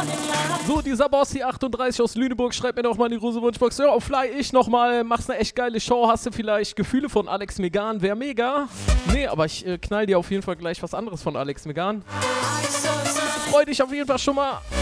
So, dieser Bossi 38 aus Lüneburg schreibt mir noch mal in die große Wunschbox. Ja, Fly, ich nochmal, machst eine echt geile Show. Hast du vielleicht Gefühle von Alex Megan? Wär mega. Nee, aber ich knall dir auf jeden Fall gleich was anderes von Alex Megan. Freu dich auf jeden Fall schon mal.